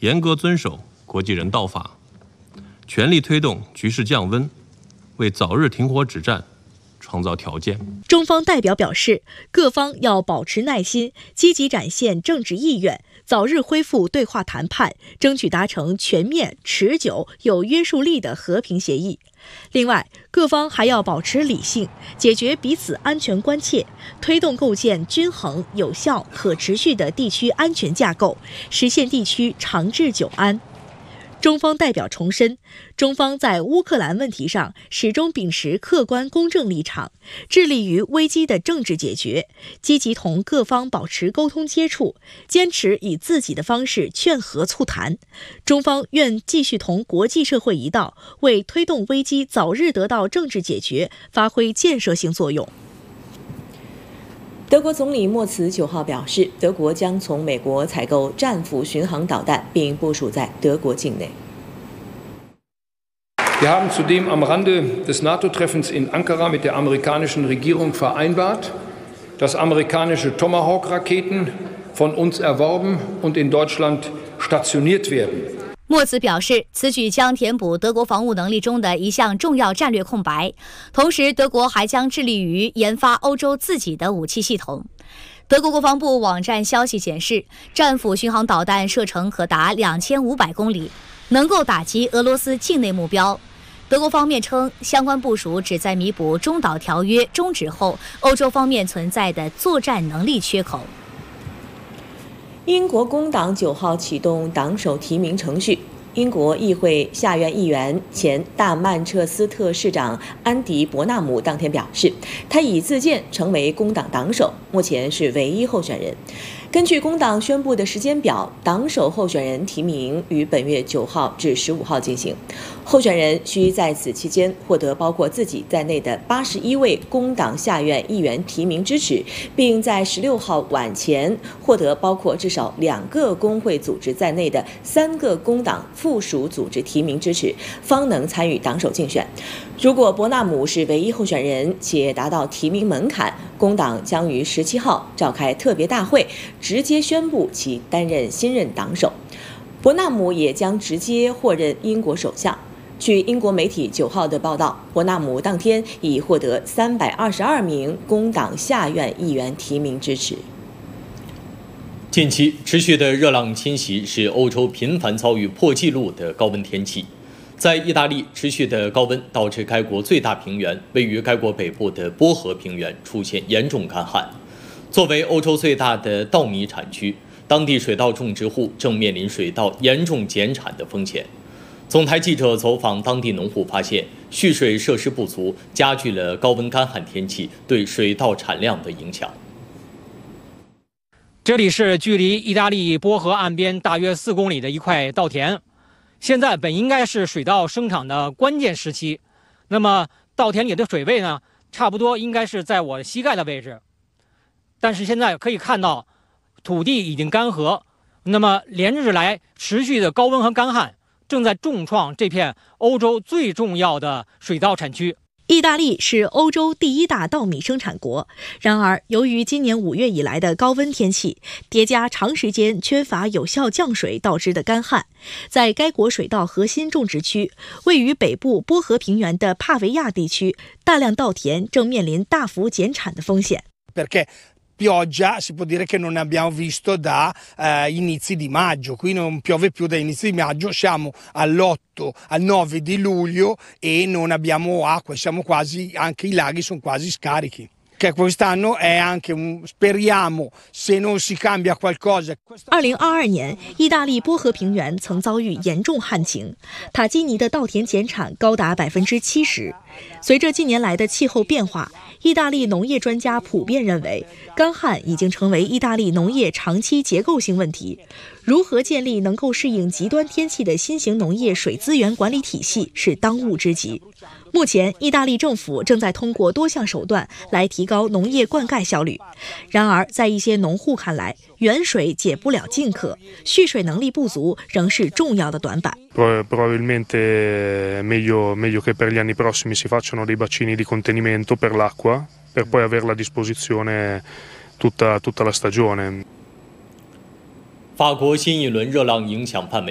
严格遵守国际人道法，全力推动局势降温，为早日停火止战创造条件。 中方代表表示，各方要保持耐心，积极展现政治意愿，早日恢复对话谈判，争取达成全面、持久、有约束力的和平协议。另外，各方还要保持理性，解决彼此安全关切，推动构建均衡、有效、可持续的地区安全架构，实现地区长治久安。中方代表重申，中方在乌克兰问题上始终秉持客观公正立场，致力于危机的政治解决，积极同各方保持沟通接触，坚持以自己的方式劝和促谈。中方愿继续同国际社会一道，为推动危机早日得到政治解决发挥建设性作用。 德国总理默茨9号表示，德国将从美国采购战斧巡航导弹，并部署在德国境内。 Wir haben zudem am Rande des NATO-Treffens in Ankara mit der amerikanischen Regierung vereinbart, dass amerikanische Tomahawk-Raketen von uns erworben und in Deutschland stationiert werden。 默茨表示，此举将填补德国防务能力中的一项重要战略空白，同时德国还将致力于研发欧洲自己的武器系统。德国国防部网站消息显示，战斧巡航导弹射程可达2500公里，能够打击俄罗斯境内目标。德国方面称，相关部署旨在弥补中导条约终止后欧洲方面存在的作战能力缺口。 英国工党9号启动党首提名程序。英国议会下院议员、前大曼彻斯特市长安迪·伯纳姆当天表示，他已自荐成为工党党首，目前是唯一候选人。根据工党宣布的时间表，党首候选人提名于本月9号至15号进行。候选人需在此期间获得包括自己在内的81位工党下院议员提名支持，并在16号晚前获得包括至少2个工会组织在内的3个工党附属组织提名支持，方能参与党首竞选。如果伯纳姆是唯一候选人且达到提名门槛，工党将于17号召开特别大会，直接宣布其担任新任党首。伯纳姆也将直接获任英国首相。据英国媒体9号的报道，伯纳姆当天已获得322名工党下院议员提名支持。 近期持续的热浪侵袭使欧洲频繁遭遇破纪录的高温天气。在意大利，持续的高温导致该国最大平原位于该国北部的波河平原出现严重干旱。作为欧洲最大的稻米产区，当地水稻种植户正面临水稻严重减产的风险。总台记者走访当地农户发现，蓄水设施不足，加剧了高温干旱天气对水稻产量的影响。 这里是距离意大利波河岸边大约4公里的一块稻田，现在本应该是水稻生长的关键时期，那么稻田里的水位呢，差不多应该是在我膝盖的位置，但是现在可以看到土地已经干涸，那么连日来持续的高温和干旱正在重创这片欧洲最重要的水稻产区。 意大利是欧洲第1大稻米生产国，然而由于今年5月以来的高温天气，叠加长时间缺乏有效降水导致的干旱，在该国水稻核心种植区位于北部波河平原的帕维亚地区，大量稻田正面临大幅减产的风险。 Pioggia si può dire che non ne abbiamo visto da inizi di maggio, qui non piove più da inizi di maggio, siamo all'8 al 9 di luglio e non abbiamo acqua, siamo quasi, anche i laghi sono quasi scarichi. Che quest'anno è anche speriamo se non si cambia qualcosa. 2022年，意大利波河平原曾遭遇严重旱情，塔基尼的稻田减产高达70%。随着近年来的气候变化，意大利农业专家普遍认为，干旱已经成为意大利农业长期结构性问题。如何建立能够适应极端天气的新型农业水资源管理体系是当务之急。目前，意大利政府正在通过多项手段来提高农业灌溉效率。然而，在一些农户看来，远水解不了近渴，蓄水能力不足仍是重要的短板。 Probabilmente meglio che per gli anni prossimi si facciano dei bacini di contenimento per l'acqua, per poi averla a disposizione tutta la stagione. 法国新一轮热浪影响范围